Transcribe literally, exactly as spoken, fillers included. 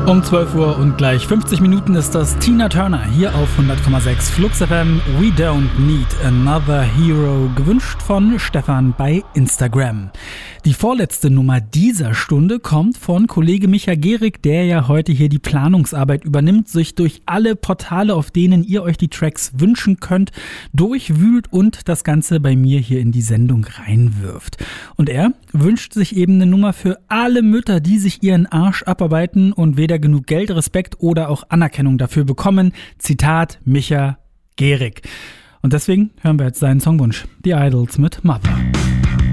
Um zwölf Uhr und gleich fünfzig Minuten ist das Tina Turner hier auf hundert Komma sechs Flux F M. We don't need another hero, gewünscht von Stefan bei Instagram. Die vorletzte Nummer dieser Stunde kommt von Kollege Micha Gehrig, der ja heute hier die Planungsarbeit übernimmt, sich durch alle Portale, auf denen ihr euch die Tracks wünschen könnt, durchwühlt und das Ganze bei mir hier in die Sendung reinwirft. Und er wünscht sich eben eine Nummer für alle Mütter, die sich ihren Arsch abarbeiten und weder genug Geld, Respekt oder auch Anerkennung dafür bekommen. Zitat Micha Gehrig. Und deswegen hören wir jetzt seinen Songwunsch. The Idols mit Mother.